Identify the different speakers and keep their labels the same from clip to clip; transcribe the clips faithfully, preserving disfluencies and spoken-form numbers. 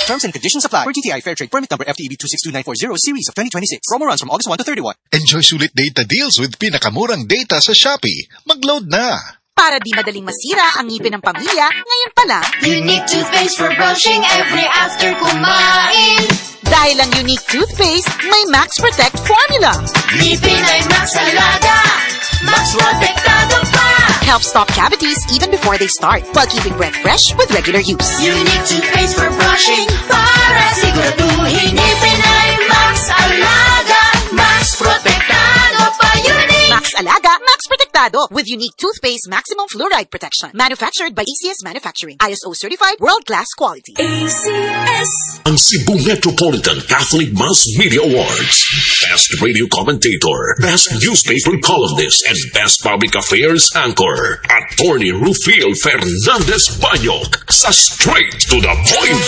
Speaker 1: Terms and conditions apply. Per T T I Fair Trade Permit Number F T E B two six two nine four zero Series of twenty twenty-six. Promo runs from August first to thirty-first.
Speaker 2: Enjoy sulit data deals with pinakamurang data sa Shopee. Mag-load na!
Speaker 3: Para di madaling masira ang ngipin ng pamilya, ngayon pa lang,
Speaker 4: Unique toothpaste for brushing every after kumain.
Speaker 3: dahil ang Unique toothpaste may Max Protect formula.
Speaker 4: Ngipin ay Max Alaga, Max Protektado pa.
Speaker 3: Helps stop cavities even before they start, while keeping breath fresh with regular use.
Speaker 4: Unique toothpaste for brushing para siguraduhin ngipin ay Max Alaga, Max Protektado pa. Unique
Speaker 3: Max Alaga, Max Protectado with Unique toothpaste maximum fluoride protection. Manufactured by A C S Manufacturing. I S O certified world-class quality.
Speaker 4: A C S.
Speaker 5: Ang Cebu Metropolitan Catholic Mass Media Awards. Best Radio Commentator, Best Newspaper Columnist, and Best Public Affairs Anchor. Attorney Rufil Fernandez Banyok sa Straight to the Point.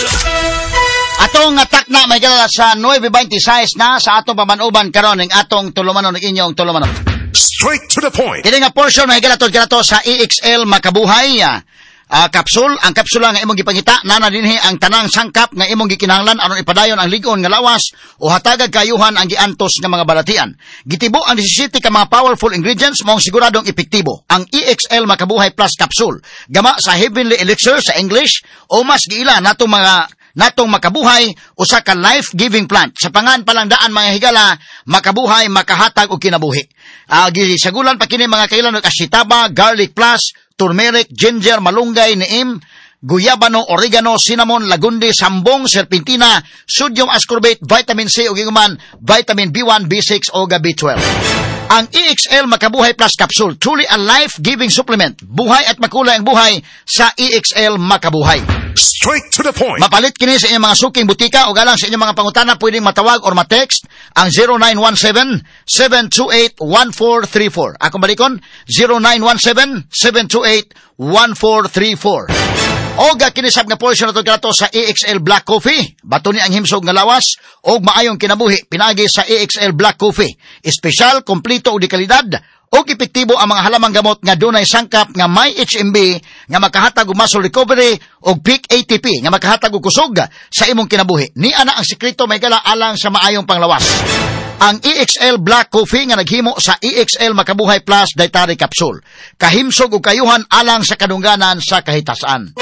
Speaker 6: Atong atak na may galala sa nine twenty-six na sa atong pamanuban karon ng atong tulumanon ng inyong tulumanon.
Speaker 5: Straight to the Point.
Speaker 6: Kini nga portion may galatod kanato sa E X L Makabuhay. Uh, kapsul, ang kapsula nga imong gipangita nana dinhi ang tanang sangkap nga imong gikinahanglan aron ipadayon ang ligon nga lawas o hatagag kayuhan ang giantos nga mga balatian. Gitibo ang seventeen ka mga powerful ingredients mong siguradong epektibo. Ang E X L Makabuhay Plus Capsule, gama sa Heavenly Elixir sa English o mas giila natong mga natong makabuhay usa ka life-giving plant. Sa pangan palang daan mga higala, makabuhay, makahatag og kinabuhi. Uh, gisagulan pa kini mga kailan og asitaba, garlic plus, turmeric, ginger, malunggay, neem, guyabano, oregano, cinnamon, lagundi, sambong, serpentina, sodium ascorbate, vitamin C ug iguman, vitamin B one, B six ug B twelve. Ang E X L Makabuhay Plus Capsule, truly a life-giving supplement. Buhay at makulay ang buhay sa E X L Makabuhay.
Speaker 5: Straight to the Point.
Speaker 6: Mapalit kini sa inyong mga suking butika o galang sa inyong mga pangutana, pwedeng matawag or matext ang zero nine one seven, seven two eight, one four three four. Akong balikon, zero nine one seven, seven two eight, one four three four. Oga kinisab nga portion nato kanato sa E X L Black Coffee. Bato ni ang himsog nga lawas og maayong kinabuhi pinagi sa E X L Black Coffee. Espesyal, kompleto ug di kalidad og epektibo ang mga halamang gamot nga dunay sangkap nga may H M B nga makahatag og muscle recovery og peak A T P nga makahatag og kusog sa imong kinabuhi. Ni ana ang sekreto may gala alang sa maayong panglawas. Ang E X L Black Coffee nga naghimo sa E X L Makabuhay Plus Dietary Capsule. Kahimsog ug kayuhan alang sa kadungganan sa kahitasan.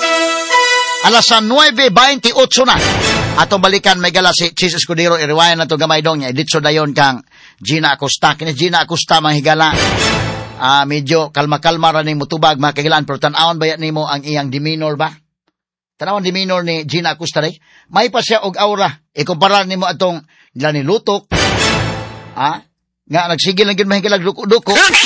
Speaker 6: Alas nine twenty-eight na. Atong balikan may gala si Chis Escudero, iriwayan na ito gamay dong niya. Editso dayon kang Gina Acosta. Kini Gina Acosta mga higala. Uh, medyo kalma-kalma raning mutubag mga kagilaan. Pero tanawon ba yan nimo ang iyang demeanor ba? Tanawon demeanor ni Gina Acosta rin. May pa siya og aura. Ikumpara nimo atong nila ni Lutok. Ha? Nga nagsigil lang yun mga higala duko-duko.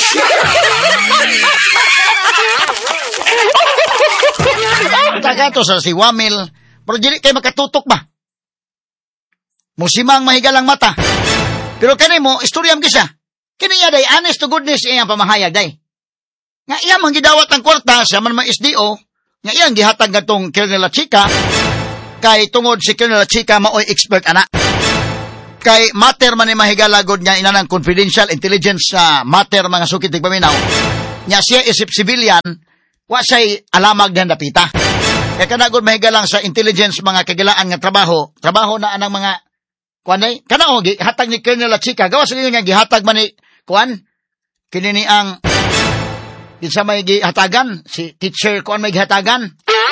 Speaker 6: Tagato sa si Wamil, pero dili kay makatutok ba? Musimang mahigalang mata. Pero kani mo, istoryam kisa. Kini ya day, honest to goodness iyang pamahayag day. Nga iyang manggidawat ang kwarta sa man mga S D O, nga iyang gihatag gatong Colonel Chica, kay tungod si Colonel Chica maoy expert ana. Kay matter man ni mahigalagod nga inanang confidential intelligence sa uh, matter mga sukit tigpaminaw. Nya siya isip civilian, wa say alamag na napita. Kaya kanagod mahigalang sa intelligence mga kagilaan nga trabaho, trabaho na anang mga kuan day. Kana og gihatag ni Colonel Chica, gawas gyud nga gihatag man ni kuan kini ni ang kinsa may gihatagan si teacher kuan may gihatagan.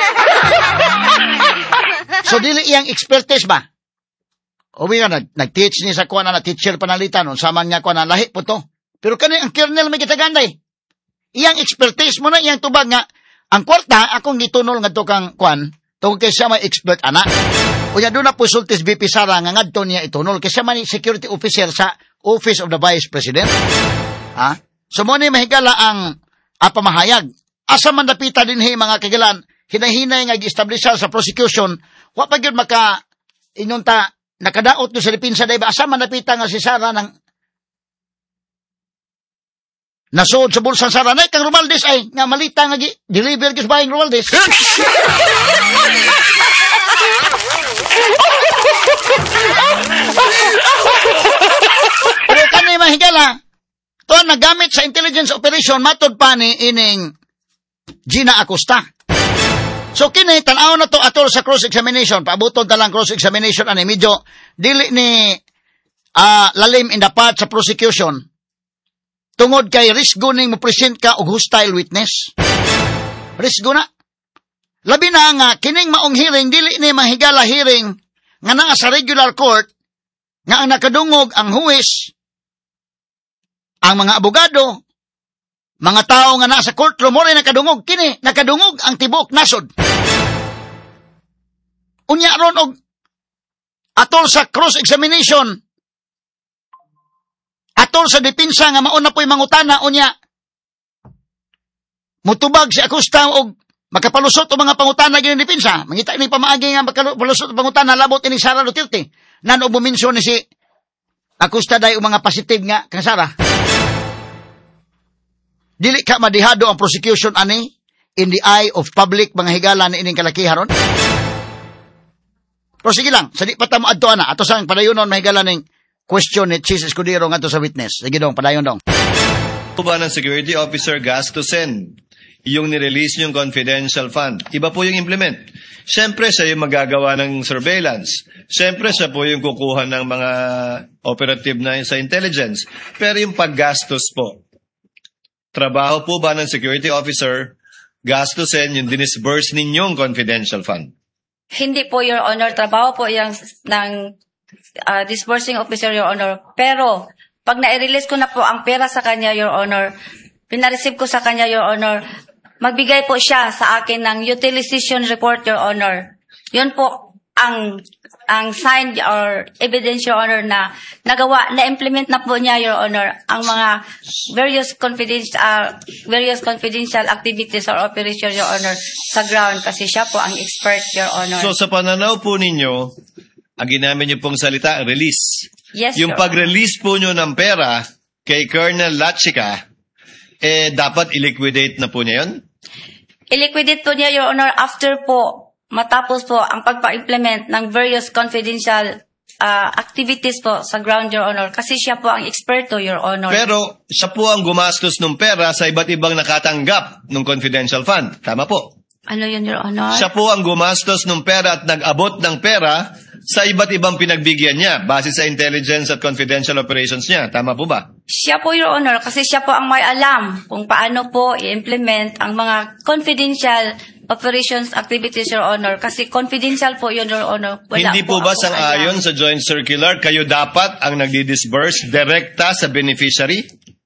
Speaker 6: So dili iyang expertise ba? Obi nga nag nag-teach ni sa kuan na teacher panalitan unsa man nga kuan lahi po to. Pero kani ang Colonel may gihatagan day. Iyang expertise mo na iyang tubag nga ang kwarta, akong gitunol nga to kang kwan, tungkol kay siya may expert ana. O yan doon na po sultis B P Sara nga ngadto niya itunol. Kay siya man security officer sa Office of the Vice President. Ha? So mo ni mahigala ang apamahayag. Asa man napita din hey, mga kagalan, hinahinay nga gi-establisha sa prosecution, wa pa gyud maka inunta nakadaot do sa Pilipinsa day ba asa man napita nga si Sara ng nasod sa bulsa Sara na kang Romualdez ay nga malita nga gi-deliver gis buying Romualdez. Pero kani mahigala to nagamit sa intelligence operation matod pa ni ining Gina Acosta. So kini tan-aw na to atol sa cross-examination, paabuton ta lang cross-examination ani medyo dili ni uh, lalim in the part sa prosecution. Tungod kay risgo ning mo present ka og hostile witness. Risgo na. Labi na nga kining maong hearing dili ni mahigala hearing nga naa sa regular court nga ang nakadungog ang huwis, ang mga abogado, mga tao nga nasa courtroom mo rin nakadungog, kini, nakadungog ang tibok nasod. Unya ron og atol sa cross-examination, atol sa depensa nga mauna po'y mangutana, unya, mutubag si Acosta og makapalusot o mga pangutana gini depensa. Mangita ni pamaagi nga makapalusot o pangutana labot ini Sara Duterte. Nano buminsyon ni si Acosta day o mga positive nga kang Sara. Dili ka madihado ang prosecution ani in the eye of public mga higala na ining kalakiharon. Pero sige lang, sa di pa tamo adto ana, ato sang padayunon mahigala ning question ni Chis Escudero nga to sa witness. Sige dong, padayon dong.
Speaker 7: Po ba ng security officer gastusin yung nirelease yung confidential fund? Iba po yung implement. Siyempre, siya yung magagawa ng surveillance. Siyempre, siya po yung kukuha ng mga operative na sa intelligence. Pero yung paggastos po, trabaho po ba ng security officer gastusin yung dinisburse ninyong confidential fund?
Speaker 8: Hindi po, Your Honor. Trabaho po yung ng uh, disbursing officer, Your Honor. Pero, pag na-release ko na po ang pera sa kanya, Your Honor, pinareceive ko sa kanya, Your Honor, magbigay po siya sa akin ng utilization report, Your Honor. Yun po ang ang signed or evidence, Your Honor, na nagawa, na-implement na po niya, Your Honor, ang mga various confidential, uh, various confidential activities or operations, Your Honor, sa ground kasi siya po ang expert, Your Honor.
Speaker 7: So sa pananaw po ninyo, ang ginamit niyo pong salita, release.
Speaker 8: Yes,
Speaker 7: yung
Speaker 8: Your
Speaker 7: pag-release po niyo ng pera kay Colonel Lachica, eh dapat i-liquidate na po niya yun?
Speaker 8: I-liquidate po niya, Your Honor, after po, matapos po ang pagpa-implement ng various confidential uh, activities po sa ground, Your Honor. Kasi siya po ang eksperto, Your Honor.
Speaker 7: Pero siya po ang gumastos ng pera sa iba't ibang nakatanggap ng confidential fund. Tama po?
Speaker 8: Ano yun, Your Honor?
Speaker 7: Siya po ang gumastos ng pera at nag-abot ng pera sa iba't ibang pinagbigyan niya base sa intelligence at confidential operations niya. Tama po ba?
Speaker 8: Siya po, Your Honor, kasi siya po ang may alam kung paano po i-implement ang mga confidential operations activities, Your Honor. Kasi confidential po yun, Your Honor. Wala
Speaker 7: Hindi po, po ba sang-ayon sa joint circular, kayo dapat ang nagdi-disburse direkta sa beneficiary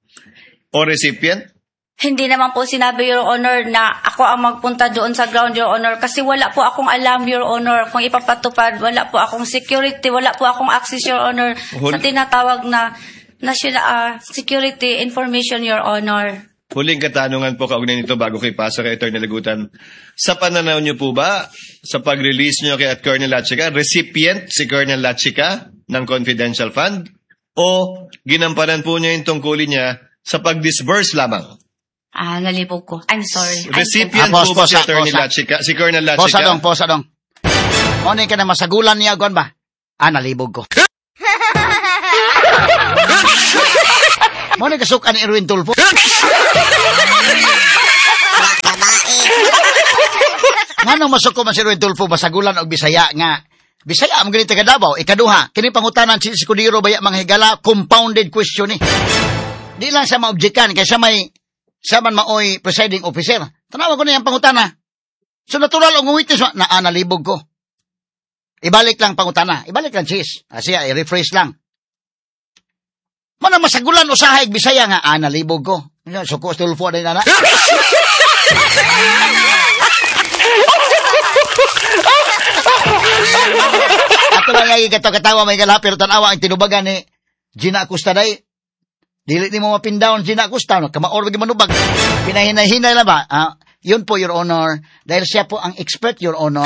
Speaker 7: o recipient?
Speaker 8: Hindi naman po sinabi, Your Honor, na ako ang magpunta doon sa ground, Your Honor. Kasi wala po akong alam, Your Honor, kung ipapatupad. Wala po akong security, wala po akong access, Your Honor,
Speaker 7: Hul-
Speaker 8: sa tinatawag na national uh, security information, Your Honor.
Speaker 7: Huling katanungan po kaugnay nito bago kay pasa kay Attorney Lagutan. Sa pananaw niyo po ba, sa pag-release niyo kay at Colonel Lachica, recipient si Colonel Lachica ng confidential fund? O ginampanan po niya yung tungkulin niya sa pag-disburse lamang?
Speaker 8: Ah, nalibog ko. I'm sorry.
Speaker 7: Recipient
Speaker 6: Ah,
Speaker 7: po
Speaker 6: posa,
Speaker 7: ba si Attorney
Speaker 6: posa.
Speaker 7: Lachica, si Colonel Lachica?
Speaker 6: Posa dong, posa dong. O ka na masagulan niya, Gon ba? Ah, nalibog ko. Mo ni kasukan ni Erwin Tulfo. Ngano masuko man si Erwin Tulfo masagulan og Bisaya nga. Bisaya ang ganito ka Davao. Ikaduha, kini pangutanan si Escudero baya mga higala, compounded question ni. Di lang sa maobjekan kay sa may sa man maoy presiding officer. Tanawa ko na yung pangutana. So natural ang witness na analibog ko. Ibalik lang pangutana. Ibalik lang sis. Asiya, i-rephrase lang. Mana masagulan usahay Bisaya nga analibog ko. Suko sa Tulfo din na. Ato lang yung katawa may gala pero tanawa ang tinubagan ni Gina Acosta day. Dili ni mo mapindawon Gina Acosta no kamaor bagi manubag. Pinahinay-hinay lang ba? Ah, yun po, Your Honor. Dahil siya po ang expert, Your Honor.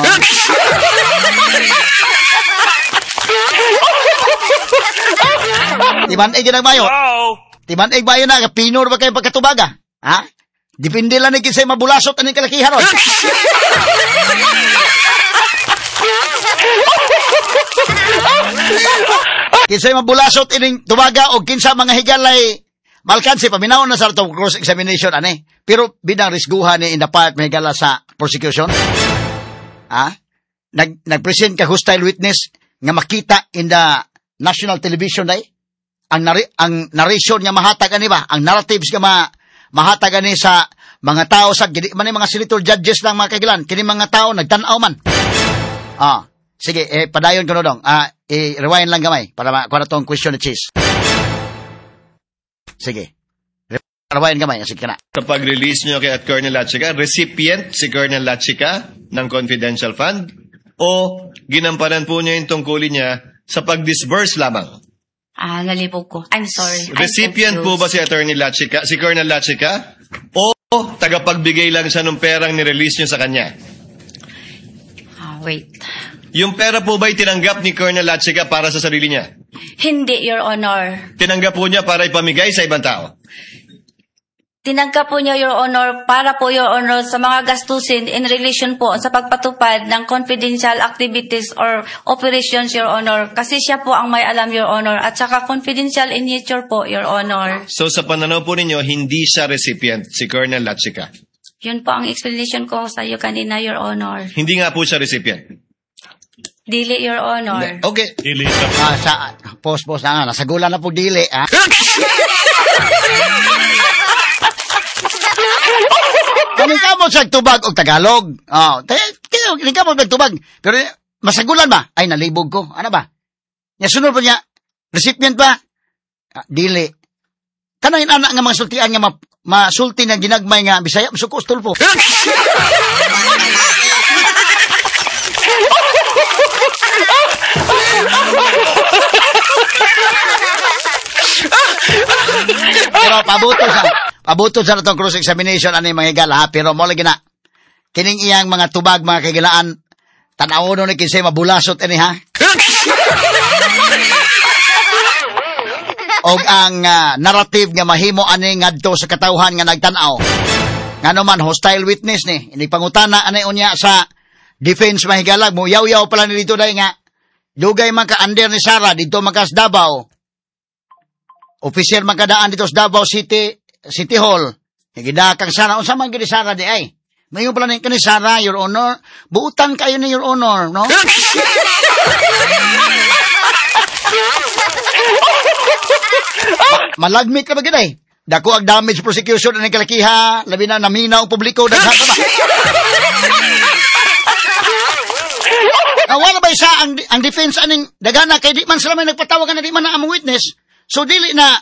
Speaker 6: Timan-ig yun ang mayo. Timan-ig ba yun na? Pinor ba kayo pagkatubaga? Ha? Dipindi lang naging sa'yo mabulasot anong kalakiharon. Kinsa'y mabulasot ining tubaga o kinsa mga higalay malkansi, paminaw na sa itong cross-examination, ane. Pero bidang risguhan ni in the part may higala sa prosecution. Ha? Nag, nag-present ka hostile witness nga makita in the national television day. Ang, nari, ang narration nga mahatag ani ba? Ang narratives nga ma, mahatag ani sa mga tao sa, gidi man mga senator judges lang mga kaigilan. Kini mga tao nagtanaw man. Ah, sige, eh, padayon ko no dong. Ah, i-rewind lang gamay para makuha na tong question na cheese. Sige. Rewind gamay. Sige na.
Speaker 7: Kapag release nyo kay at Colonel Lachica, recipient si Colonel Lachica ng confidential fund o ginampanan po niya yung tungkulin niya sa pag-disburse lamang?
Speaker 8: Ah, nalibog ko. I'm sorry. I'm
Speaker 7: Recipient po ba si Attorney Lachica, si Colonel Lachica? O tagapagbigay lang siya ng perang ni-release nyo sa kanya?
Speaker 8: Ah, wait.
Speaker 7: Yung pera po ba'y tinanggap ni Colonel Lachica para sa sarili niya?
Speaker 8: Hindi, Your Honor.
Speaker 7: Tinanggap po niya para ipamigay sa ibang tao?
Speaker 8: Tinanggap po niya, Your Honor, para po, Your Honor, sa mga gastusin in relation po sa pagpatupad ng confidential activities or operations, Your Honor. Kasi siya po ang may alam, Your Honor. At saka confidential in nature po, Your Honor.
Speaker 7: So sa pananaw po ninyo, hindi siya recipient, si Colonel Lachica?
Speaker 8: Yun po ang explanation ko sa iyo kanina, Your Honor.
Speaker 7: Hindi nga po siya recipient?
Speaker 8: Dili, Your Honor.
Speaker 7: Okay.
Speaker 5: Dili
Speaker 6: Ah, sa, pause, pause na nga. Nasagulan na po dili, ah. Kani ka mo sa tubag o Tagalog. Oh, kani ka mo sa tubag. Pero masagulan ba? Ay, nalibog ko. Ano ba? Nya sunod pa niya, recipient ba? Ah, dili. Kanang anak nga mga sultian nga ma, masulti na ginagmay nga Bisaya, suko stulpo. Pero pabuto sa pabuto sa natong cross examination ani mga higala ha, pero mo lagi na kining iyang mga tubag mga kagilaan tan-awon ni kinsay mabulasot ani ha. Og ang uh, narrative nga mahimo ani ngadto sa katawhan nga nagtan-aw. Ngano man hostile witness ni, ini pangutana ani unya sa defense mahigala mo yaw-yaw pala ni dito dai nga dugay man ka under ni Sara dito makas Davao. Officer makadaan dito sa Davao City City Hall. Nagidakang Sara unsa man gid Sara di ay. Mayo pala ni kani Sara, Your Honor. Buutan kayo ni Your Honor, no? Malagmit ka ba gid ay? Dako ang damage prosecution ani kalakiha, labi na naminaw publiko daghan ba. Wala ba isa ang, ang defense aning dagana kay di man sila may nagpatawag na di man na among witness. So dili na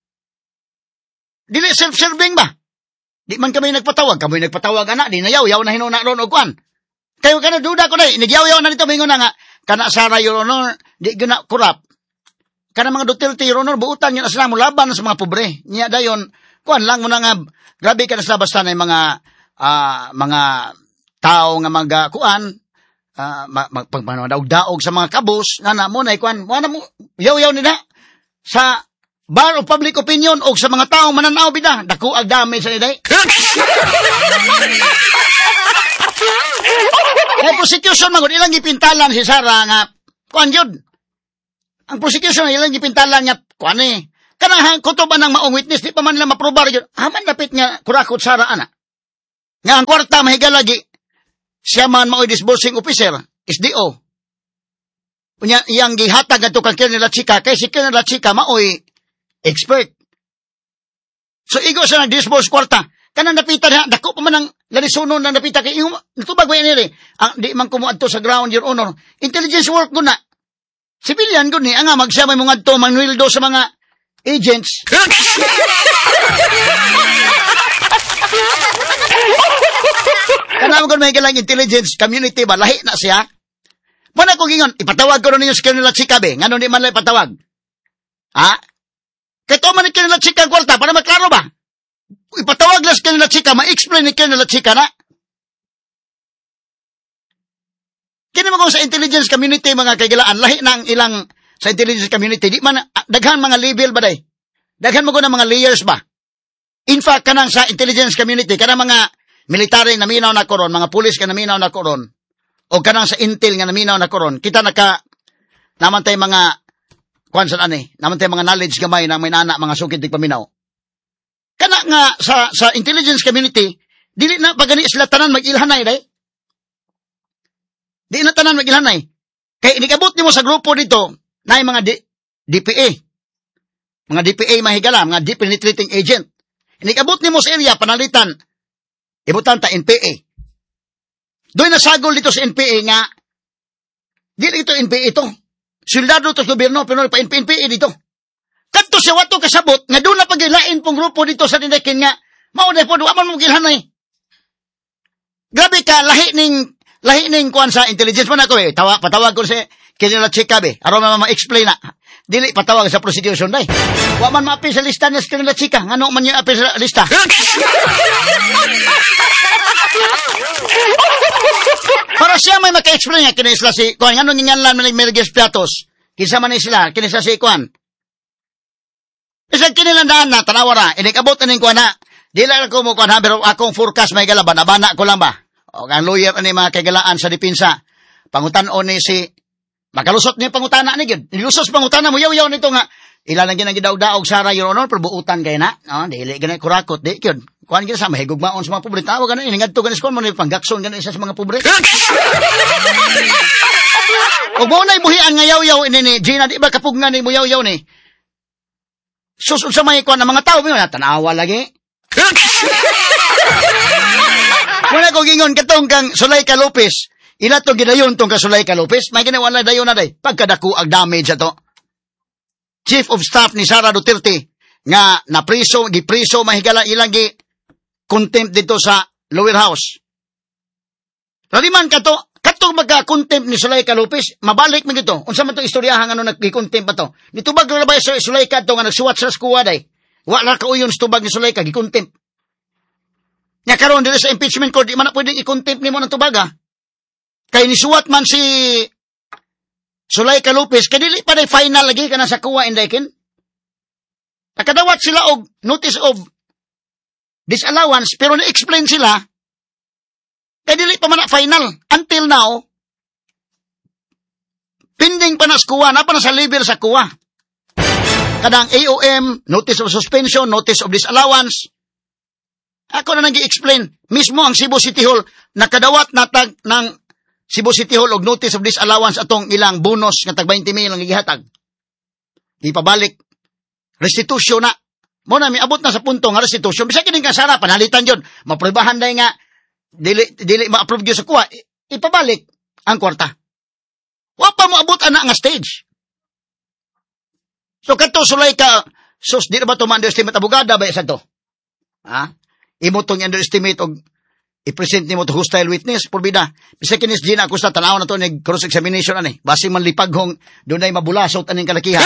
Speaker 6: dili self-serving ba? Di man kami nagpatawag, kami nagpatawag ana, di na yaw-yaw na hinuna ron og kwan. Kayo kana duda ko dai, nagyaw-yaw na dito mingon na nga kana Sara Your Honor, di gina kurap. Kana mga Duterte Your Honor, buutan yun asla mo laban sa mga pobre. Nya dayon, kwan lang mo na nga grabe ka na sa basta na mga uh, mga tao nga mga kuan Uh, magpagmanadaog-daog sa mga kabos, nga na mo na ikuan, wala mo, yaw-yaw nila, sa bar of public opinion, o sa mga taong mananaw bida, dako ang dami sa niday. Kaya prosecution, magod, ilang ipintalan si Sara nga, kuan yun. Ang prosecution, ilang ipintalan nga, kuan eh, kanang kutuban ng maong witness, di pa man nila maprobar yun, haman dapit nga, kurakot Sara, ana. Nga ang kwarta, mahiga lagi, siya man mao'y disbursing officer, S D O. Unya, iyang gihatag ato kang Colonel Lachica, kay si Colonel Lachica mao'y expert. So, igo sa nag-disburse kwarta. Kanang napitan ha, dako pa man ang lalisunon na napitan. Kay yung natubag ba yan nila, ang di man kumuad to sa ground, Your Honor. Intelligence work ko na. Civilian ko ni, ang nga magsiya may mga to, manwildo sa mga agents. Kanang ko may galang intelligence community ba lahi na siya. Mana ko gingon ipatawag ko ninyo si Colonel Lachica be, ngano di man lay patawag. Ha? Kay to man ni Colonel Lachica kwarta para maklaro ba? Ipatawag lang si Colonel Lachica, ma-explain ni Colonel Lachica na. Kini mo ko sa intelligence community mga kaigilaan lahi na ang ilang sa intelligence community di man daghan mga level ba day. Daghan mo ko na mga layers ba. In fact kanang sa intelligence community kanang mga military na minaw na koron, mga pulis ka na minaw na koron, o kanang sa intel nga na minaw na koron, kita naka, naman tayo mga, kwan sa ani, naman tayo mga knowledge gamay na may nana, mga sukid di paminaw. Kana nga, sa, sa intelligence community, dili na pagani sila tanan mag-ilhanay, day. Di na tanan magilhanay. Kay inikabot nimo sa grupo dito, na mga D- DPA. Mga D P A mahigala, mga deep penetrating agent. Inikabot nimo sa area, panalitan, ibutan ta N P A. Doon nasagol dito sa N P A nga, dili ito N P A ito. Soldado to sa gobyerno, pero pa N P A dito. Kadto siya wato kasabot, nga doon na pagilain pong grupo dito sa Dindekin nga, maunay po, duwa man mo gilhanay. Grabe ka, lahi ning, lahi ning kuan sa intelligence man ako eh. Tawa, patawag ko si Kinila Chika be. Araw na ma-explain na. Dili patawag sa prosecution day. Wa man ma-appeal sa lista niya sa Kinila Chika. Ngano man yung appeal sa lista? Para siya may maka-explain nga kinisla si kuan. Ngano nginganlan man ni Merges Piatos. Kinsa man ni sila, kinisla si kuan. Isang kinilandaan na, tanawara. Inikabot na ning kuan na. Dili ako mo kuan ha, pero akong forecast may galaban. Abana ko lang ba? O ang lawyer ani mga kagalaan sa dipinsa. Pangutan-on ni si makalusot ni pangutana ni gid. Nilusos pangutana mo yaw-yaw nito nga ilan lang ginang gidaog-daog Sara Your Honor pero buutan kay na. No, dili gani kurakot di gyud. Kuan gyud sa mahigugmaon sa mga pobre tao gani ingadto gani skon mo ni panggakson gani isa sa mga pobre. Og mo nay buhian nga yaw-yaw ini ni Gina di ba kapugnan ni mo yaw-yaw ni. Susod sa mga kuan mga tao mo tanawa lagi. Wala ko gingon katong kang Zuleika Lopez. Ila to gidayon tong ka Zuleika Lopez. May ginawa na dayon na day. Pagkadako ang damage ato. Chief of Staff ni Sara Duterte nga napriso, gipriso, mahigala ilang gi contempt dito sa lower house. Raliman ka to, katong magka-contempt ni Zuleika Lopez, mabalik mo gito. Unsa man to istoryahan ano nag-contempt pa to. Nitubag na ba sa Zuleika to nga nagsuwat sa skuwa day. Wala ka uyon sa tubag ni Zuleika, gi-contempt. Nga karon dito sa impeachment court, di man na pwedeng i-contempt ni mo ng tubaga. Kay nisuwat man si Zuleika Lopez, kay dili pa na final lagi ka na sa kuwa indaykin. Nakadawat sila og notice of disallowance, pero na-explain sila, kay dili pa man na final. Until now, pending pa na sa kuwa, na pa na sa level sa kuwa. Kadang A O M, notice of suspension, notice of disallowance. Ako na nag-i-explain. Mismo ang Cebu City Hall, nakadawat natag ng Cebu City Hall og notice of disallowance atong ilang bonus nga tag twenty mil ang gihatag. Ipabalik. Restitution na. Mo na, may abot na sa punto nga restitution. Bisa kining kasara, panalitan yun. Maprobahan day nga, dili, dili ma-approve yun sa kuha. Ipabalik ang kwarta. Wa pa mo abot ana nga stage. So, kato Zuleika, sus, di na ba ito ma-underestimate abogada ba isa to? Ha? Imo tong underestimate og i-present nimo to hostile witness porbida bisa kinis Gina ako sa tanaw na to nag cross examination ani basi man lipag hong dunay mabulasot aning kalakihan.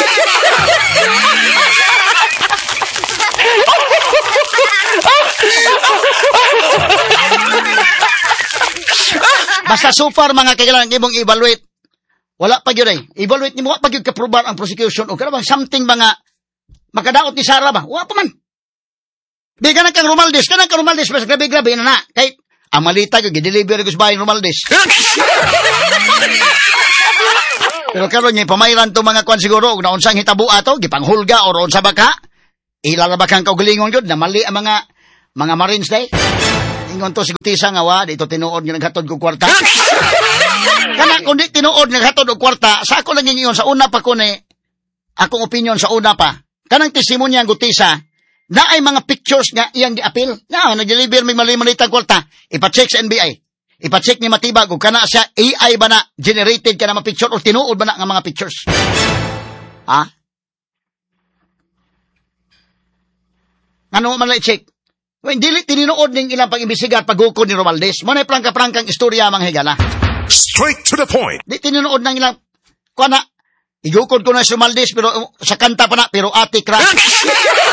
Speaker 6: Basta so far mga kailangan imong evaluate wala pa gyud ay evaluate nimo wa pa gyud ka-probar ang prosecution o kada bang something mga makadaot ni Sara ba wa pa man. Di ka na kang Romaldes, ka na kang Romaldes, mas grabe-grabe na na. Kay, ang malita ko, gideliver ko sa bahay Romaldes. Pero karon niya, pamayran to mga kwan siguro, kung naunsang hitabo ato, gipanghulga, o roon sa baka, ilalabakang kaugalingon yun, na mali ang mga, mga Marines day. Ingon to, sigutisa nga wa, dito tinuod nyo naghatod ko kwarta. Kana, kung di tinuod naghatod ko kwarta, sa ako lang ingon, sa una pa ko ni, akong opinion sa una pa, kanang testimonya ang gutisa, na ay mga pictures nga iyang gi-appeal. Na, nag-deliver may mali-malitang kwarta. Ipacheck sa N B I. Ipacheck ni matibag kung kana siya A I ba na generated ka na mga picture o tinuod ba na nga mga pictures. Ha? Ano man na i-check? Well, dili tininuod ning ilang pag-imbisigar pag-ukod ni Romaldes. Mo na prangka-prangkang istorya mga higala.
Speaker 5: Straight to the point.
Speaker 6: Di tininuod ng ilang kuha na igukod ko na si Romaldes pero uh, sa kanta pa na pero ate crack.